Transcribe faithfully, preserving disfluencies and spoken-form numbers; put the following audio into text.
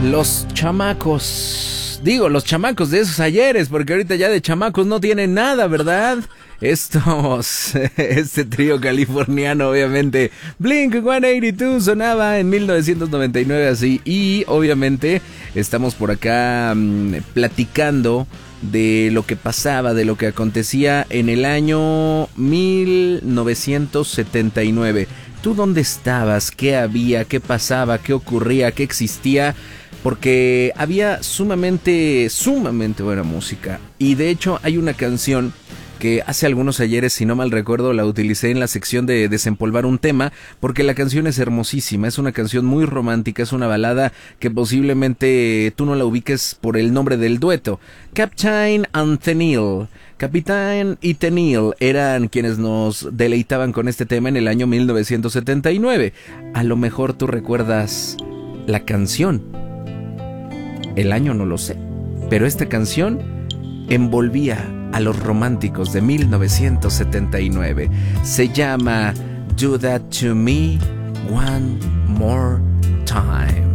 Los chamacos, digo, los chamacos de esos ayeres, porque ahorita ya de chamacos no tienen nada, ¿verdad? Estos, este trío californiano, obviamente, Blink ciento ochenta y dos sonaba en mil novecientos noventa y nueve así, y obviamente estamos por acá mmm, platicando de lo que pasaba, de lo que acontecía en el año mil novecientos setenta y nueve. ¿Tú dónde estabas? ¿Qué había? ¿Qué pasaba? ¿Qué ocurría? ¿Qué existía? Porque había sumamente, sumamente buena música. Y de hecho hay una canción que hace algunos ayeres, si no mal recuerdo, la utilicé en la sección de desempolvar un tema, porque la canción es hermosísima, es una canción muy romántica, es una balada que posiblemente tú no la ubiques por el nombre del dueto. Captain and Tennille. Capitán y Tennille eran quienes nos deleitaban con este tema en el año mil novecientos setenta y nueve. A lo mejor tú recuerdas la canción. El año no lo sé, pero esta canción envolvía a los románticos de mil novecientos setenta y nueve. Se llama Do That To Me One More Time.